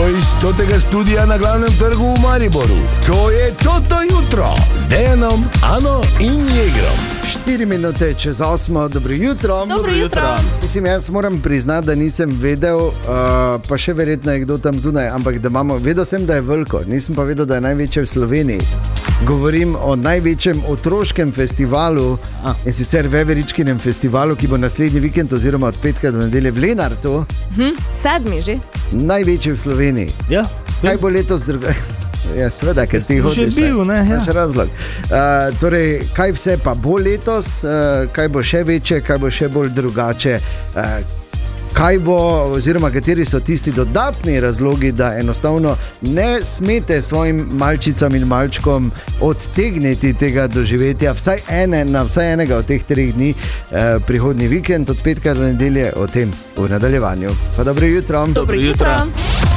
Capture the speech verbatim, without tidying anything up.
živo iz stotega studia na Glavnem trgu v Mariboru. To je Toto jutro z Dejanom, Ano in Jegrom. Štiri minute čez osmo, dobro jutro. Dobro jutro. Mislim, jaz moram priznati, da nisem vedel, uh, pa še verjetno je kdo tam zunaj, ampak da imamo, vedel sem, da je veliko, nisem pa vedel, da je največje v Sloveniji. Govorim o največjem otroškem festivalu, A. in sicer Veveričkinem festivalu, ki bo naslednji vikend oziroma od petka do nedelje v Lenartu. Hm, sedmi že. Največji v Sloveniji. Ja. Kaj bo letos drugo? Ja, seveda, ker ti hodiš. Že bil, ne? Ja. Razlog. Uh, torej, kaj vse pa bo letos, uh, kaj bo še večje, kaj bo še bolj drugače, uh, kaj bo, oziroma kateri so tisti dodatni razlogi, da enostavno ne smete svojim malčicam in malčkom odtegniti tega doživetja, vsaj ene, na vsaj enega od teh treh dni, uh, prihodnji vikend, od petka do nedelje, o tem v nadaljevanju. Pa dobro jutro. Dobro jutro.